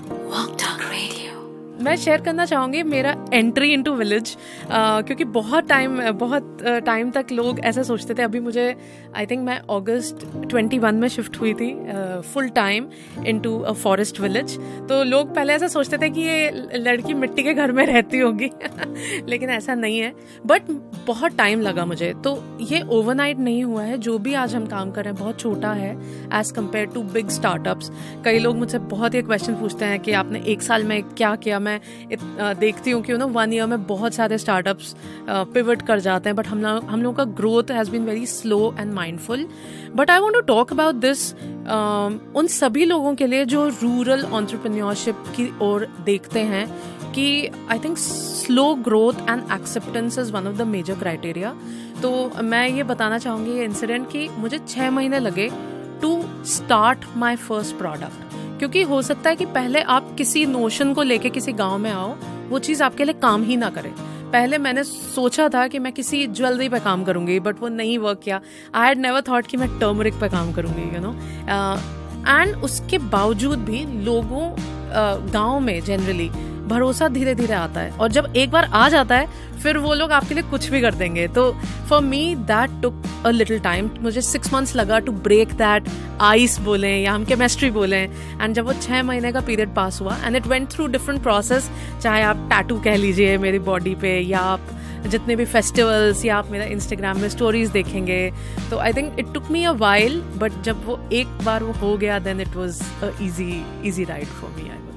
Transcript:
Walk Talk Radio। मैं share करना चाहूँगी मेरा एंट्री इनटू विलेज, क्योंकि बहुत टाइम तक लोग ऐसा सोचते थे। अभी मुझे आई थिंक मैं अगस्त 21 में शिफ्ट हुई थी full time into a forest village. तो लोग पहले ऐसा सोचते थे कि ये लड़की मिट्टी के घर में रहती होगी लेकिन ऐसा नहीं है। बट बहुत टाइम लगा मुझे, तो ये ओवरनाइट नहीं हुआ है। जो भी आज हम काम कर रहे हैं बहुत छोटा है as compare to big startups. कई लोग मुझसे बहुत ये क्वेश्चन पूछते हैं कि आपने 1 साल में क्या किया। मैं देखती हूँ कि 1 ईयर में बहुत सारे स्टार्टअप्स पिवट कर जाते हैं, बट हम लोगों का growth has been very slow and mindful. But I want to talk about this उन सभी लोगों के लिए जो रूरल एंटरप्रेन्योरशिप की ओर देखते हैं कि I think slow growth and acceptance is one of the major criteria. तो मैं ये बताना चाहूँगी ये इंसिडेंट कि मुझे 6 महीने लगे to start my first product. क्योंकि हो सकता है कि पहले आप किसी नोशन को लेके किसी गांव में आओ, वो चीज़ आपके लिए काम ही ना करे। पहले मैंने सोचा था कि मैं किसी ज्वेलरी पे काम करूंगी, बट वो नहीं वर्क किया। आई हैड नेवर थॉट कि मैं टर्मरिक पे काम करूंगी, यू नो। एंड उसके बावजूद भी लोगों गांव में जनरली भरोसा धीरे धीरे आता है, और जब एक बार आ जाता है फिर वो लोग आपके लिए कुछ भी कर देंगे। तो for me that took a little time. मुझे 6 months लगा टू ब्रेक दैट आइस बोलें या हम केमिस्ट्री बोलें। एंड जब वो 6 महीने का पीरियड पास हुआ and it went through different process, चाहे आप टैटू कह लीजिए मेरी बॉडी पे, या आप जितने भी फेस्टिवल्स, या आप मेरा इंस्टाग्राम में स्टोरीज देखेंगे। तो I think it took me a while, but जब वो एक बार वो हो गया then it was a easy ride for me.